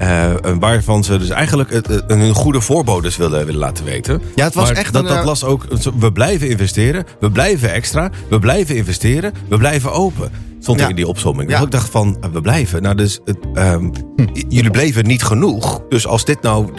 Waarvan ze dus eigenlijk hun goede voorbodes willen laten weten. Ja, het was maar echt dat las ook. We blijven investeren, we blijven extra, we blijven investeren, we blijven open. Stond er in die opsomming. Ja. Dus ik dacht van, we blijven. Nou, dus jullie bleven niet genoeg. Dus als dit nou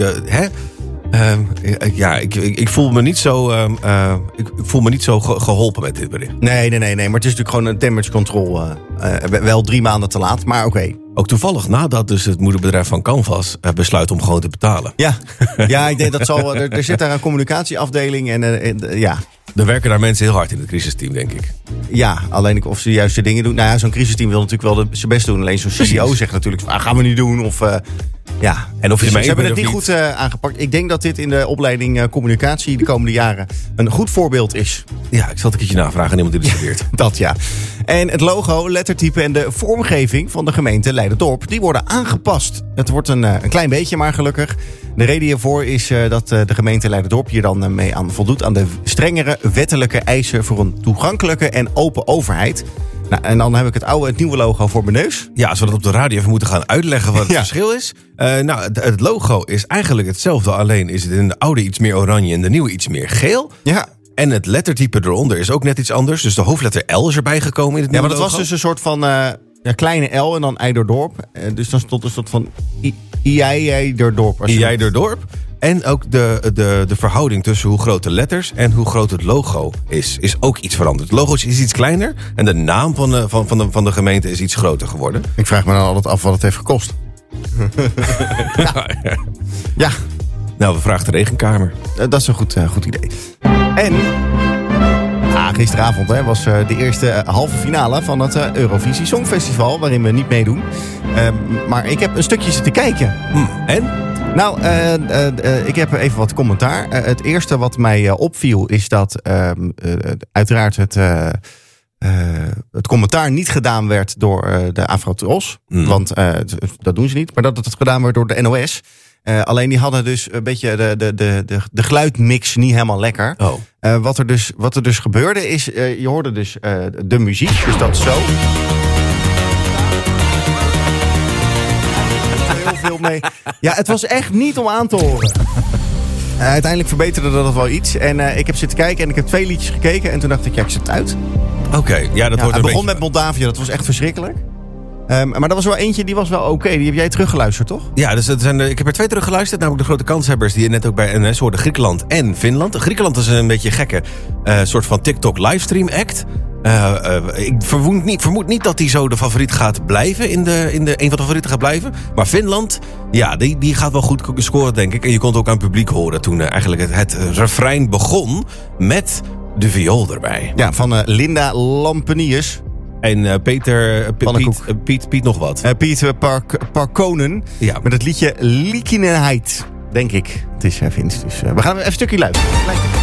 ik voel me niet zo, geholpen met dit bericht. Nee. Maar het is natuurlijk gewoon een damage control. Wel 3 maanden te laat, maar oké. Ook toevallig nadat dus het moederbedrijf van Canvas besluit om gewoon te betalen. Ja, ik denk dat zal. Er zit daar een communicatieafdeling en Er werken daar mensen heel hard in het crisisteam, denk ik. Ja, alleen of ze de juiste dingen doen. Nou ja, zo'n crisisteam wil natuurlijk wel zijn best doen. Alleen zo'n CEO zegt natuurlijk, gaan we niet doen. Of En of je dus mee ze hebben het bent niet of goed aangepakt. Ik denk dat dit in de opleiding communicatie de komende jaren een goed voorbeeld is. Ja, ik zal het een keertje navragen aan iemand die het studeert. Dat ja. En het logo, lettertype en de vormgeving van de gemeente Leiden-Dorp, die worden aangepast. Het wordt een klein beetje, maar gelukkig. De reden hiervoor is dat de gemeente Leiden-Dorp hier dan mee aan voldoet aan de strengere wettelijke eisen voor een toegankelijke en open overheid. Nou, en dan heb ik het nieuwe logo voor mijn neus. Ja, als we dat op de radio even moeten gaan uitleggen wat het verschil is. Het logo is eigenlijk hetzelfde, alleen is het in de oude iets meer oranje en de nieuwe iets meer geel. Ja. En het lettertype eronder is ook net iets anders. Dus de hoofdletter L is erbij gekomen in het nieuwe logo. Ja, maar dat was dus een soort van kleine L en dan Eiderdorp. Dus dan stond een soort van Eiderdorp. Eiderdorp. En ook de verhouding tussen hoe groot de letters en hoe groot het logo is ook iets veranderd. Het logo is iets kleiner en de naam van de gemeente is iets groter geworden. Ik vraag me dan altijd af wat het heeft gekost. Ja. Nou, we vragen de Regenkamer. Dat is een goed idee. En gisteravond was de eerste halve finale van het Eurovisie Songfestival, waarin we niet meedoen. Maar ik heb een stukje zitten kijken. En? Nou, ik heb even wat commentaar. Het eerste wat mij opviel is dat uiteraard het commentaar niet gedaan werd door de Afro-Tros. Want dat doen ze niet. Maar dat het gedaan werd door de NOS. Alleen die hadden dus een beetje de geluidmix niet helemaal lekker. Oh. Wat er dus gebeurde is, je hoorde dus de muziek. Dus dat zo. Heel veel mee. Ja, het was echt niet om aan te horen. Uiteindelijk verbeterde dat wel iets. En ik heb zitten kijken en ik heb 2 liedjes gekeken. En toen dacht ik, ik zet het uit. Oké, ja, dat wordt het een begon met Moldavië, dat was echt verschrikkelijk. Maar er was wel eentje, die was wel oké. Die heb jij teruggeluisterd, toch? Ja, dus ik heb er 2 teruggeluisterd. Namelijk de grote kanshebbers die je net ook bij NS hoorde. Griekenland en Finland. Griekenland is een beetje gekke soort van TikTok livestream act. Ik vermoed niet dat die zo de favoriet gaat blijven. Een van de favorieten gaat blijven. Maar Finland, ja, die gaat wel goed scoren, denk ik. En je kon het ook aan het publiek horen toen eigenlijk het refrein begon met de viool erbij. Ja, van Linda Lampenius. En Piet nog wat. Piet Parkonen. Ja. Met het liedje Liekinenheid, denk ik. Het is Vins. Dus we gaan even een stukje luisteren.